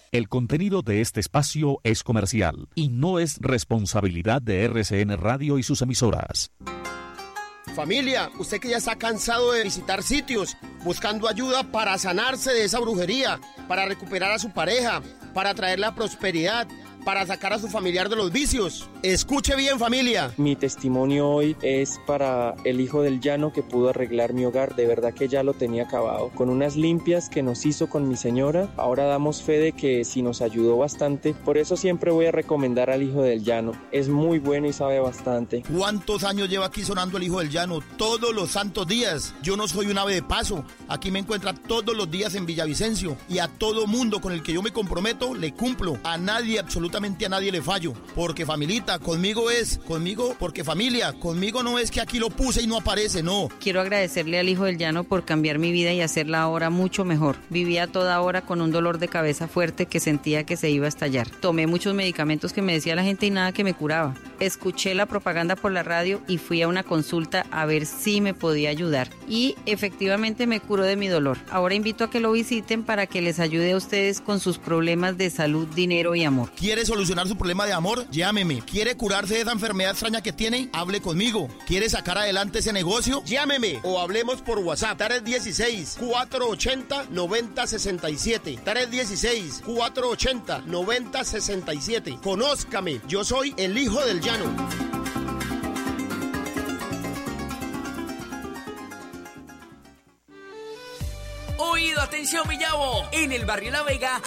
El contenido de este espacio es comercial y no es responsabilidad de RCN Radio y sus emisoras. Familia, usted que ya está cansado de visitar sitios, buscando ayuda para sanarse de esa brujería, para recuperar a su pareja, para traer la prosperidad, para sacar a su familiar de los vicios. Escuche bien, familia. Mi testimonio hoy es para el hijo del llano que pudo arreglar mi hogar. De verdad que ya lo tenía acabado. Con unas limpias que nos hizo con mi señora, ahora damos fe de que sí nos ayudó bastante. Por eso siempre voy a recomendar al hijo del llano. Es muy bueno y sabe bastante. ¿Cuántos años lleva aquí sonando el hijo del llano? Todos los santos días. Yo no soy un ave de paso. Aquí me encuentra todos los días en Villavicencio. Y a todo mundo con el que yo me comprometo, le cumplo. A nadie, absolutamente a nadie le fallo, porque familita, conmigo porque familia, conmigo no es que aquí lo puse y no aparece, no. Quiero agradecerle al hijo del llano por cambiar mi vida y hacerla ahora mucho mejor. Vivía toda hora con un dolor de cabeza fuerte que sentía que se iba a estallar. Tomé muchos medicamentos que me decía la gente y nada que me curaba. Escuché la propaganda por la radio y fui a una consulta a ver si me podía ayudar. Y efectivamente me curó de mi dolor. Ahora invito a que lo visiten para que les ayude a ustedes con sus problemas de salud, dinero y amor. ¿Quiere solucionar su problema de amor? Llámeme. ¿Quiere curarse de esa enfermedad extraña que tiene? Hable conmigo. ¿Quiere sacar adelante ese negocio? Llámeme o hablemos por WhatsApp. 316-480-9067. 316-480-9067. Conózcame. Yo soy el hijo del llano. Oído, atención Villavo, en el barrio La Vega